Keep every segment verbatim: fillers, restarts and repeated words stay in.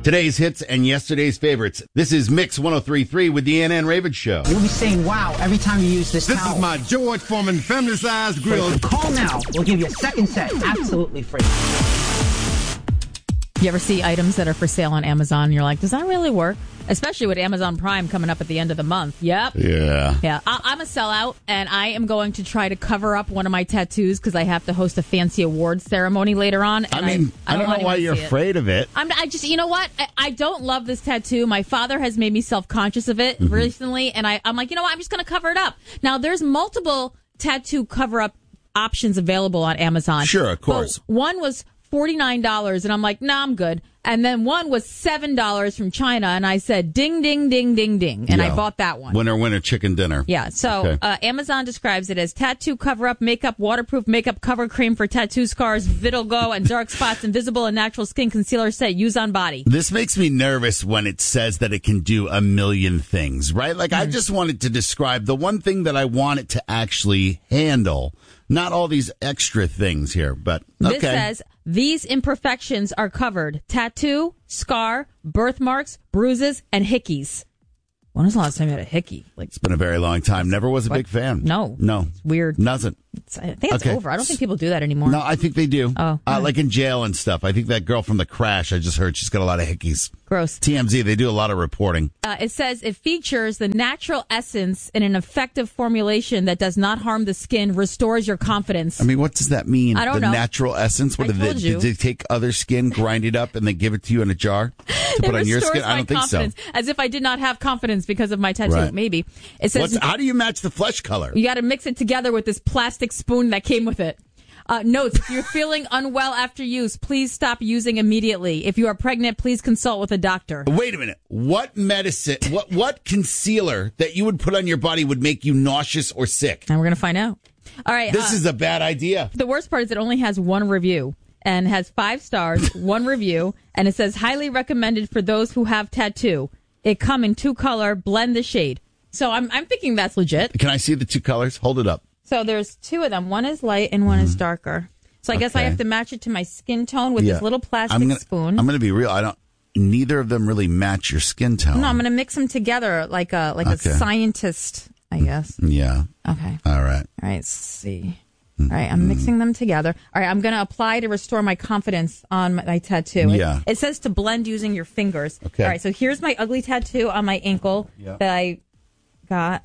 Today's hits and yesterday's favorites. This is Mix one oh three point three with the Ann Ann Ravens Show. You'll be saying wow every time you use this This towel. is my George Foreman family-sized grill. Call now. We'll give you a second set absolutely free. You ever see items that are for sale on Amazon and you're like, does that really work? Especially with Amazon Prime coming up at the end of the month. Yep. Yeah. Yeah. I- I'm a sellout, and I am going to try to cover up one of my tattoos because I have to host a fancy awards ceremony later on. I mean, I, I don't, don't know why you're afraid of it. I'm, I just, you know what? I, I don't love this tattoo. My father has made me self-conscious of it mm-hmm. recently, and I, I'm like, you know what? I'm just going to cover it up. Now, there's multiple tattoo cover-up options available on Amazon. Sure, of course. But one was forty-nine dollars, and I'm like, nah, I'm good. And then one was seven dollars from China, and I said, ding, ding, ding, ding, ding. And yeah. I bought that one. Winner, winner, chicken dinner. Yeah, so okay. uh, Amazon describes it as tattoo cover-up, makeup, waterproof makeup cover cream for tattoo scars, vitiligo, and dark spots, invisible and natural skin concealer set, use on body. This makes me nervous when it says that it can do a million things, right? Like, mm-hmm. I just wanted to describe the one thing that I want it to actually handle, not all these extra things here, but okay. This says, these imperfections are covered. Tattoo, scar, birthmarks, bruises, and hickeys. When was the last time you had a hickey? Like, it's been a very long time. Never was a what? big fan. No. No. It's weird. Doesn't. It's, I think it's okay. over. I don't think people do that anymore. No, I think they do. Oh. Uh, like in jail and stuff. I think that girl from The Crash, I just heard she's got a lot of hickeys. Gross. T M Z, they do a lot of reporting. Uh, it says it features the natural essence in an effective formulation that does not harm the skin, restores your confidence. I mean, what does that mean? I don't the know. natural essence? What I did told they, you. did they take other skin, grind it up, and then give it to you in a jar to put it on your skin? my I don't think confidence, so. As if I did not have confidence because of my tattoo. Right. Maybe. It says What's, how do you match the flesh color? you got to mix it together with this plastic spoon that came with it. Uh, notes, if you're feeling unwell after use, please stop using immediately. If you are pregnant, please consult with a doctor. Wait a minute. What medicine, what what concealer that you would put on your body would make you nauseous or sick? And we're going to find out. All right. This uh, is a bad idea. The worst part is it only has one review and has five stars, one review, and it says highly recommended for those who have tattoo. It come in two color, blend the shade. So I'm I'm thinking that's legit. Can I see the two colors? Hold it up. So there's two of them. One is light and one mm. is darker. So I okay. guess I have to match it to my skin tone with yeah. this little plastic I'm gonna, spoon. I'm going to be real. I don't. Neither of them really match your skin tone. No, I'm going to mix them together like a like okay. a scientist, I guess. Yeah. Okay. All right. All right. Let's see. All right. I'm mixing them together. All right. I'm going to apply to restore my confidence on my, my tattoo. Yeah. It, it says to blend using your fingers. Okay. All right. So here's my ugly tattoo on my ankle yeah. that I got.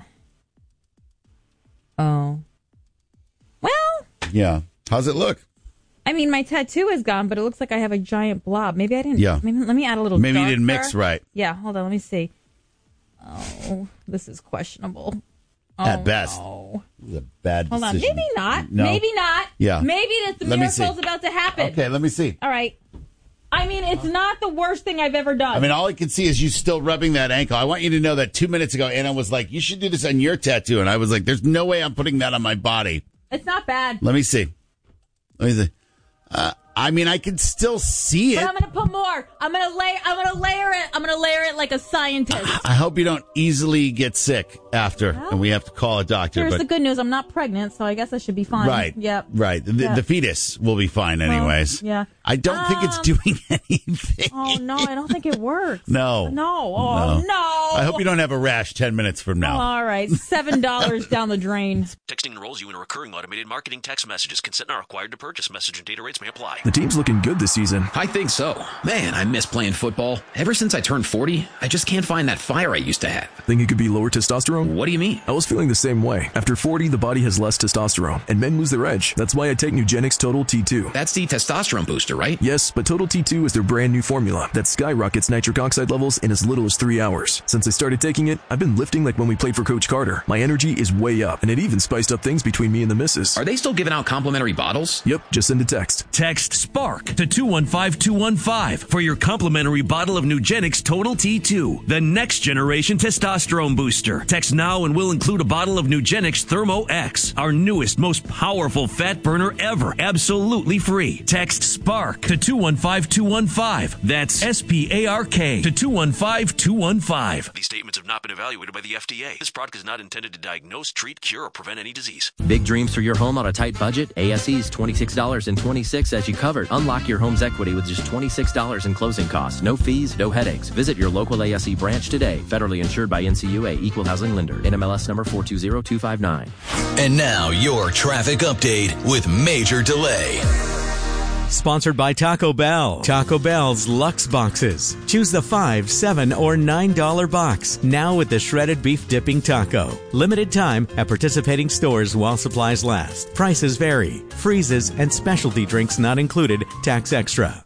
Oh. Well. Yeah. How's it look? I mean, my tattoo is gone, but it looks like I have a giant blob. Maybe I didn't. Yeah. Maybe, let me add a little. Maybe darker. you didn't mix right. Yeah. Hold on. Let me see. Oh, this is questionable. Oh, At best. No. This is a bad Hold decision. on. Maybe not. No. Maybe not. Yeah. Maybe that the Let me miracle's see. about to happen. Okay. Let me see. All right. I mean, it's not the worst thing I've ever done. I mean, all I can see is you still rubbing that ankle. I want you to know that two minutes ago, Anna was like, you should do this on your tattoo. And I was like, there's no way I'm putting that on my body. It's not bad. Let me see. Let me see. Uh, I mean, I can still see it. But I'm going to put more. I'm going to lay. I'm going to layer it. I'm going to layer it like a scientist. I hope you don't easily get sick after, well, and we have to call a doctor. Here's but, the good news. I'm not pregnant, so I guess I should be fine. Right. Yep. Right. The, yep. the fetus will be fine anyways. Well, yeah. I don't um, think it's doing anything. Oh, no. I don't think it works. No. No. Oh, no. no. I hope you don't have a rash ten minutes from now. Oh, all right. seven dollars down the drain. Texting enrolls you in a recurring automated marketing text messages. Consent not required to purchase. Message and data rates may apply. The team's looking good this season. I think so. Man, I miss playing football. Ever since I turned forty, I just can't find that fire I used to have. Think it could be lower testosterone? What do you mean? I was feeling the same way. After forty, the body has less testosterone, and men lose their edge. That's why I take Nugenix Total T two. That's the testosterone booster, right? Yes, but Total T two is their brand new formula that skyrockets nitric oxide levels in as little as three hours. Since I started taking it, I've been lifting like when we played for Coach Carter. My energy is way up, and it even spiced up things between me and the missus. Are they still giving out complimentary bottles? Yep, just send a text. Text SPARK to two one five two one five for your complimentary bottle of Nugenix Total T two, the next generation testosterone booster. Text now and we'll include a bottle of Nugenix Thermo X, our newest, most powerful fat burner ever, absolutely free. Text SPARK SPARK to two one five two one five. That's S P A R K to two one five two one five. These statements have not been evaluated by the F D A. This product is not intended to diagnose, treat, cure, or prevent any disease. Big dreams for your home on a tight budget? A S E's twenty-six dollars and twenty-six cents as you covered. Unlock your home's equity with just twenty-six dollars in closing costs. No fees, no headaches. Visit your local A S E branch today. Federally insured by N C U A, Equal Housing Lender. N M L S number four two zero two five nine. And now your traffic update with Major Delay. Sponsored by Taco Bell. Taco Bell's Lux Boxes. Choose the five, seven, or nine dollar box. Now with the shredded beef dipping taco. Limited time at participating stores while supplies last. Prices vary. Freezes and specialty drinks not included. Tax extra.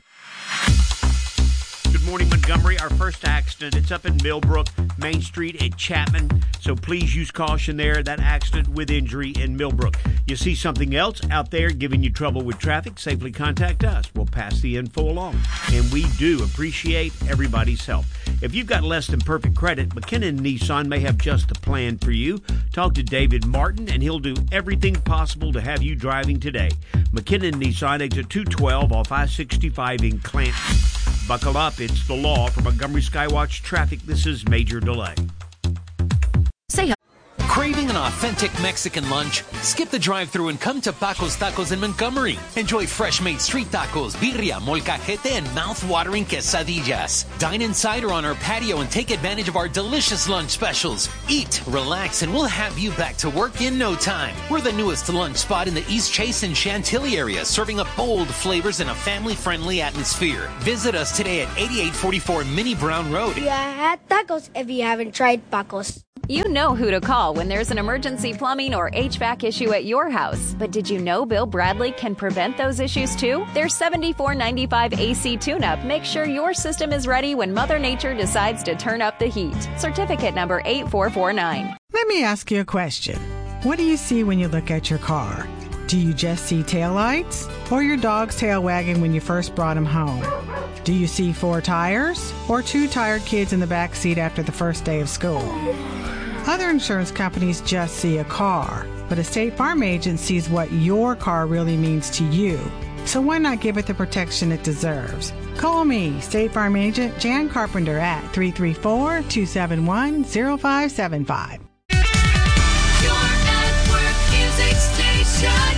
Good morning, Montgomery. Our first accident, it's up in Millbrook, Main Street at Chapman. So please use caution there. That accident with injury in Millbrook. You see something else out there giving you trouble with traffic, safely contact us. We'll pass the info along. And we do appreciate everybody's help. If you've got less than perfect credit, McKinnon Nissan may have just the plan for you. Talk to David Martin, and he'll do everything possible to have you driving today. McKinnon Nissan, exit two twelve off I sixty-five in Clanton. Buckle up, it's the law. From Montgomery Skywatch Traffic, this is Major Delay. Say hi. Craving an authentic Mexican lunch? Skip the drive-thru and come to Paco's Tacos in Montgomery. Enjoy fresh-made street tacos, birria, molcajete, and mouth-watering quesadillas. Dine inside or on our patio and take advantage of our delicious lunch specials. Eat, relax, and we'll have you back to work in no time. We're the newest lunch spot in the East Chase and Chantilly area, serving up bold flavors in a family-friendly atmosphere. Visit us today at eighty-eight forty-four Minnie Brown Road. You had tacos if you haven't tried Paco's. You know who to call when there's an emergency plumbing or H V A C issue at your house. But did you know Bill Bradley can prevent those issues too? Their seventy-four ninety-five A C tune-up makes sure your system is ready when Mother Nature decides to turn up the heat. Certificate number eight four four nine. Let me ask you a question. What do you see when you look at your car? Do you just see taillights or your dog's tail wagging when you first brought him home? Do you see four tires or two tired kids in the back seat after the first day of school? Other insurance companies just see a car, but a State Farm agent sees what your car really means to you. So why not give it the protection it deserves? Call me, State Farm agent Jan Carpenter at three three four, two seven one, zero five seven five. Your network music station.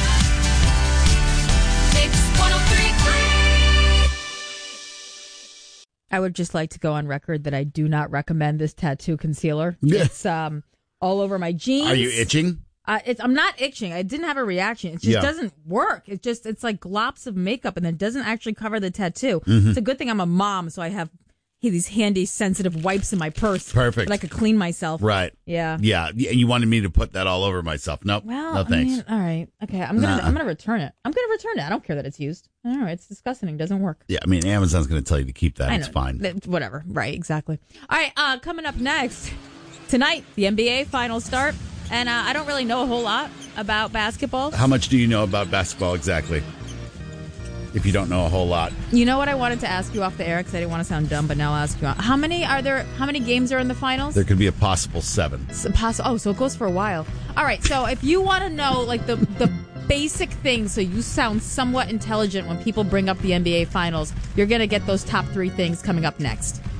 Mix one oh three point three. I would just like to go on record that I do not recommend this tattoo concealer. Yeah. It's um all over my jeans. Are you itching? Uh, it's, I'm not itching. I didn't have a reaction. It just Yeah. doesn't work. It just it's like glops of makeup and it doesn't actually cover the tattoo. Mhm. It's a good thing I'm a mom, so I have hey, these handy sensitive wipes in my purse. Perfect. That I could clean myself. Right. Yeah. Yeah. And you wanted me to put that all over myself. Nope. Well, no thanks. I mean, all right. Okay, I'm gonna Nah. I'm gonna return it. I'm gonna return it. I don't care that it's used. All right, it's disgusting. It doesn't work. Yeah, I mean, Amazon's going to tell you to keep that. I It's know. fine. Th- Whatever. Right, exactly. All right, uh, coming up next, tonight, the N B A finals start. And uh, I don't really know a whole lot about basketball. How much do you know about basketball exactly? If you don't know a whole lot. You know what I wanted to ask you off the air because I didn't want to sound dumb, but now I'll ask you. How many are there? How many games are in the finals? There could be a possible seven. It's possi- oh, so it goes for a while. All right, so if you want to know like the the basic things so you sound somewhat intelligent when people bring up the N B A finals, you're going to get those top three things coming up next.